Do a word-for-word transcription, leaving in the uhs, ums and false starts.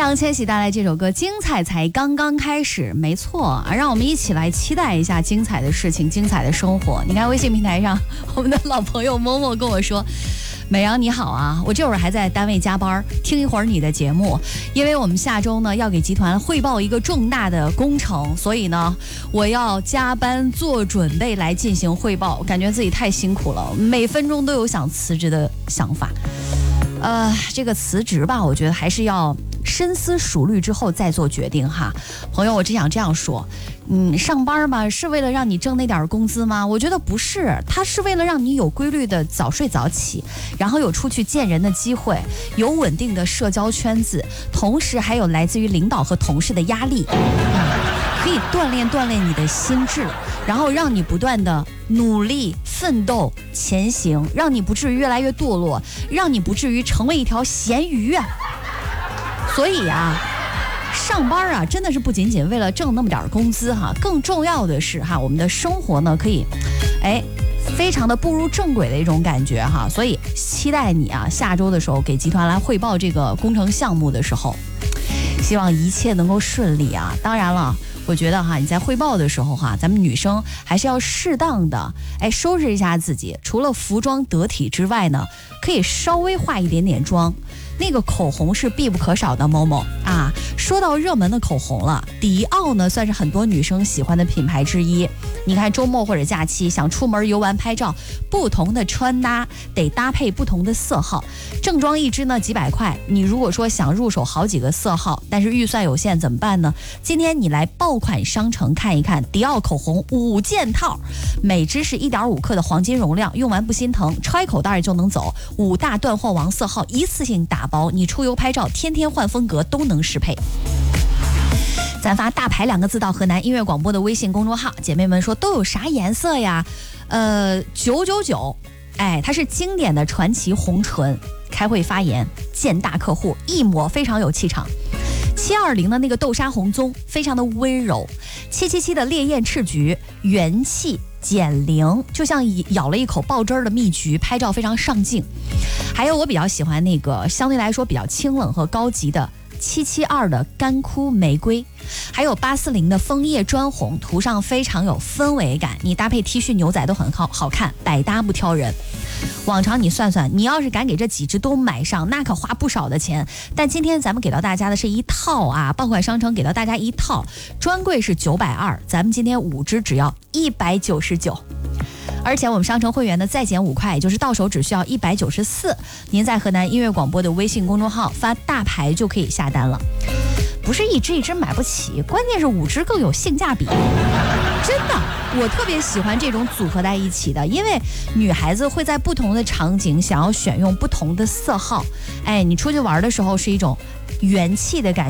烊千玺带来这首歌，精彩才刚刚开始，没错啊，让我们一起来期待一下精彩的事情，精彩的生活。你看微信平台上，我们的老朋友某某跟我说，美阳你好啊，我这会儿还在单位加班，听一会儿你的节目，因为我们下周呢要给集团汇报一个重大的工程，所以呢我要加班做准备来进行汇报，感觉自己太辛苦了，每分钟都有想辞职的想法。呃，这个辞职吧，我觉得还是要深思熟虑之后再做决定哈。朋友，我只想这样说，嗯，上班嘛是为了让你挣那点工资吗？我觉得不是，它是为了让你有规律的早睡早起，然后有出去见人的机会，有稳定的社交圈子，同时还有来自于领导和同事的压力，可以锻炼锻炼你的心智，然后让你不断的努力奋斗前行，让你不至于越来越堕落，让你不至于成为一条咸鱼啊。所以啊，上班啊真的是不仅仅为了挣那么点工资哈，更重要的是哈，我们的生活呢可以哎非常的步入正轨的一种感觉哈。所以期待你啊下周的时候给集团来汇报这个工程项目的时候，希望一切能够顺利啊。当然了，我觉得哈，你在汇报的时候哈，咱们女生还是要适当的哎收拾一下自己，除了服装得体之外呢，可以稍微化一点点妆。那个口红是必不可少的，某某啊。说到热门的口红了，迪奥呢算是很多女生喜欢的品牌之一。你看周末或者假期想出门游玩拍照，不同的穿搭得搭配不同的色号。正装一支呢几百块，你如果说想入手好几个色号，但是预算有限怎么办呢？今天你来爆款商城看一看，迪奥口红五件套，每支是 一点五 克的黄金容量，用完不心疼，揣口袋就能走，五大断货王色号一次性打包，你出游拍照天天换风格都能适配。咱发大牌两个字到河南音乐广播的微信公众号，姐妹们说都有啥颜色呀？呃九九九，哎，它是经典的传奇红唇，开会发言见大客户，一抹非常有气场。七二零的那个豆沙红棕非常的温柔，七七七的烈焰赤橘元气减龄，就像咬了一口爆汁儿的蜜橘，拍照非常上镜。还有我比较喜欢那个相对来说比较清冷和高级的七七二的干枯玫瑰，还有八四零的枫叶砖红，涂上非常有氛围感，你搭配 T 恤牛仔都很好好看，百搭不挑人。往常你算算，你要是敢给这几支都买上，那可花不少的钱。但今天咱们给到大家的是一套啊，爆款商城给到大家一套，专柜是九百二，咱们今天五支只要一百九十九。而且我们商城会员的再减五块，也就是到手只需要一百九十四。您在河南音乐广播的微信公众号发大牌就可以下单了。不是一支一支买不起，关键是五支更有性价比。真的，我特别喜欢这种组合在一起的，因为女孩子会在不同的场景想要选用不同的色号。哎，你出去玩的时候是一种元气的感觉。